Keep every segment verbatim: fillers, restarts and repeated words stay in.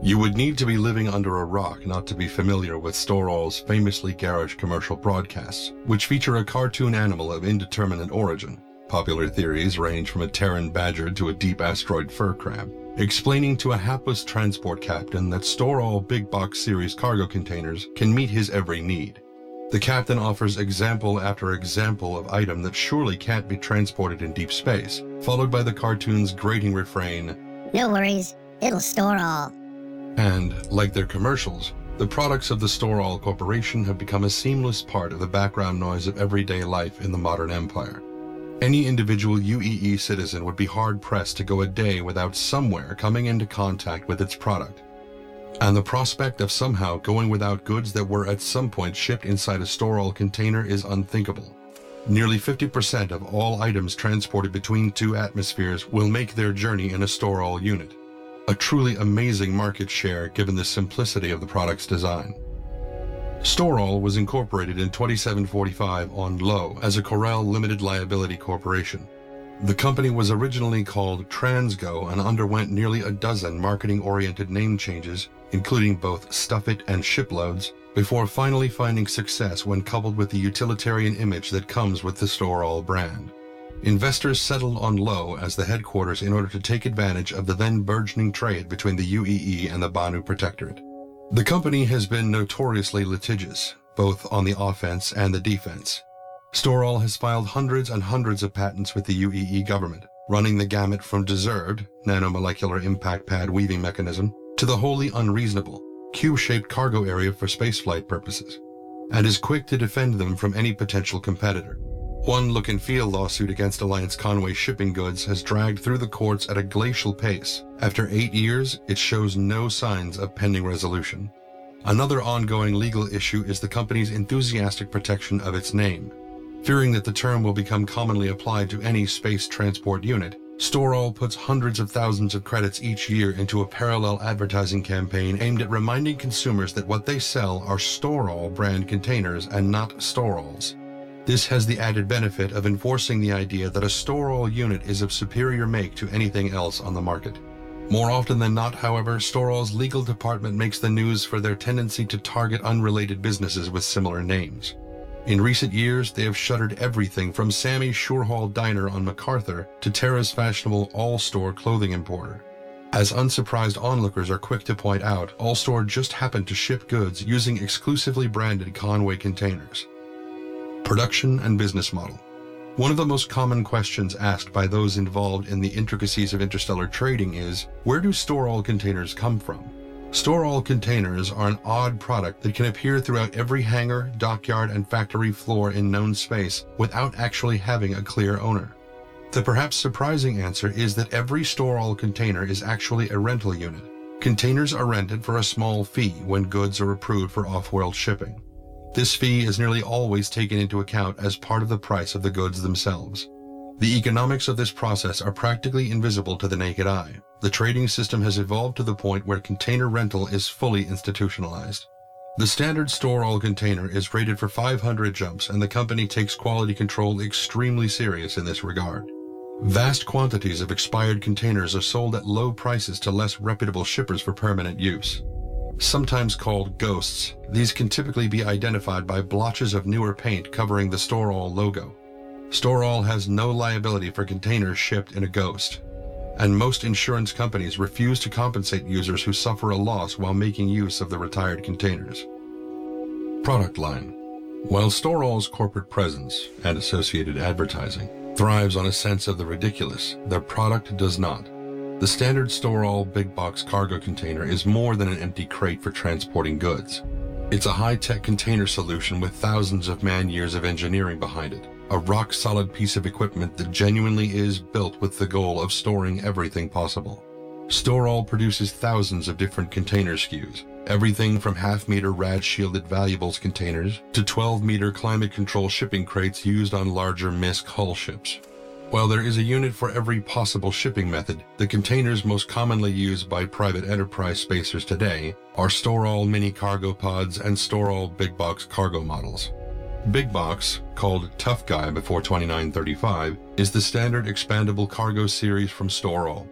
You would need to be living under a rock not to be familiar with Storall's famously garish commercial broadcasts, which feature a cartoon animal of indeterminate origin. Popular theories range from a Terran badger to a deep asteroid fur crab, explaining to a hapless transport captain that Storall big box series cargo containers can meet his every need. The captain offers example after example of item that surely can't be transported in deep space, followed by the cartoon's grating refrain, "No worries, it'll store all." And, like their commercials, the products of the Storall Corporation have become a seamless part of the background noise of everyday life in the modern empire. Any individual U E E citizen would be hard-pressed to go a day without somewhere coming into contact with its product. And the prospect of somehow going without goods that were at some point shipped inside a Storall container is unthinkable. Nearly fifty percent of all items transported between two atmospheres will make their journey in a Storall unit. A truly amazing market share given the simplicity of the product's design. Storall was incorporated in twenty-seven forty-five on Low as a Corel Limited Liability Corporation. The company was originally called Transgo and underwent nearly a dozen marketing-oriented name changes, including both Stuff It and Shiploads, before finally finding success when coupled with the utilitarian image that comes with the Storall brand. Investors settled on Low as the headquarters in order to take advantage of the then burgeoning trade between the U E E and the Banu Protectorate. The company has been notoriously litigious, both on the offense and the defense. Storall has filed hundreds and hundreds of patents with the U E E government, running the gamut from deserved, nanomolecular impact pad weaving mechanism, to the wholly unreasonable, cube-shaped cargo area for spaceflight purposes, and is quick to defend them from any potential competitor. One look and feel lawsuit against Alliance Conway Shipping Goods has dragged through the courts at a glacial pace. After eight years, it shows no signs of pending resolution. Another ongoing legal issue is the company's enthusiastic protection of its name. Fearing that the term will become commonly applied to any space transport unit, Storall puts hundreds of thousands of credits each year into a parallel advertising campaign aimed at reminding consumers that what they sell are Storall brand containers and not Storalls. This has the added benefit of enforcing the idea that a Storall unit is of superior make to anything else on the market. More often than not, however, Storall's legal department makes the news for their tendency to target unrelated businesses with similar names. In recent years, they have shuttered everything from Sammy's Shurehall Diner on MacArthur to Terra's fashionable All-Store clothing importer. As unsurprised onlookers are quick to point out, All-Store just happened to ship goods using exclusively branded Conway containers. Production and business model. One of the most common questions asked by those involved in the intricacies of interstellar trading is, where do Storall containers come from? Storall containers are an odd product that can appear throughout every hangar, dockyard, and factory floor in known space without actually having a clear owner. The perhaps surprising answer is that every Storall container is actually a rental unit. Containers are rented for a small fee when goods are approved for off-world shipping. This fee is nearly always taken into account as part of the price of the goods themselves. The economics of this process are practically invisible to the naked eye. The trading system has evolved to the point where container rental is fully institutionalized. The standard Storall container is rated for five hundred jumps, and the company takes quality control extremely serious in this regard. Vast quantities of expired containers are sold at low prices to less reputable shippers for permanent use. Sometimes called ghosts, these can typically be identified by blotches of newer paint covering the Storall logo. Storall has no liability for containers shipped in a ghost, and most insurance companies refuse to compensate users who suffer a loss while making use of the retired containers. Product line. While Storall's corporate presence and associated advertising thrives on a sense of the ridiculous, their product does not. The standard Storall big box cargo container is more than an empty crate for transporting goods. It's a high-tech container solution with thousands of man-years of engineering behind it, a rock-solid piece of equipment that genuinely is built with the goal of storing everything possible. Storall produces thousands of different container S K Us, everything from half-meter rad-shielded valuables containers to twelve-meter climate control shipping crates used on larger M I S C hull ships. While there is a unit for every possible shipping method, the containers most commonly used by private enterprise spacers today are Storall mini cargo pods and Storall big box cargo models. Big Box, called Tough Guy before twenty-nine thirty-five, is the standard expandable cargo series from Storall.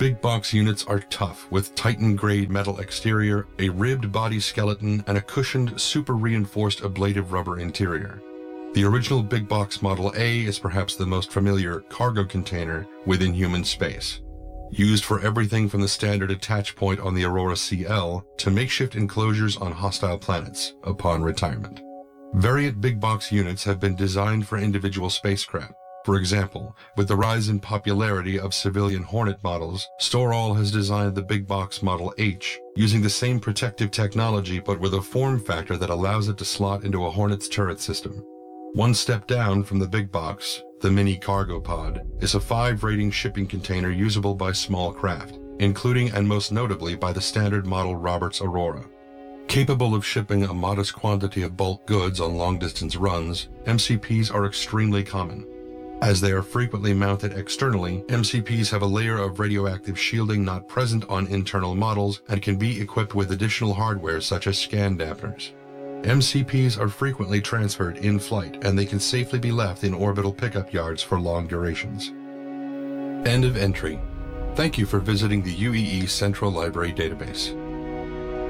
Big box units are tough, with Titan-grade metal exterior, a ribbed body skeleton, and a cushioned, super-reinforced ablative rubber interior. The original big box Model A is perhaps the most familiar cargo container within human space, used for everything from the standard attach point on the Aurora C L to makeshift enclosures on hostile planets upon retirement. Variant big box units have been designed for individual spacecraft. For example, with the rise in popularity of civilian Hornet models, Storall has designed the big box Model H using the same protective technology but with a form factor that allows it to slot into a Hornet's turret system. One step down from the big box, the mini cargo pod, is a five rating shipping container usable by small craft, including and most notably by the standard model Roberts Aurora. Capable of shipping a modest quantity of bulk goods on long-distance runs, M C Ps are extremely common. As they are frequently mounted externally, M C Ps have a layer of radioactive shielding not present on internal models and can be equipped with additional hardware such as scan dampeners. M C Ps are frequently transferred in flight, and they can safely be left in orbital pickup yards for long durations. End of entry. Thank you for visiting the U E E Central Library Database.